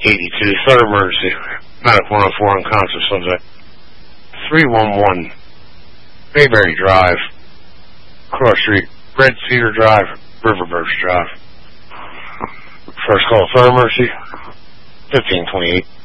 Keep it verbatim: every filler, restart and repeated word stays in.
eighty-two, third emergency. Medic one oh four unconscious, subject. three one one, Bayberry Drive, Cross Street, Red Cedar Drive, Riverburst Drive. First call, third emergency, fifteen twenty-eight.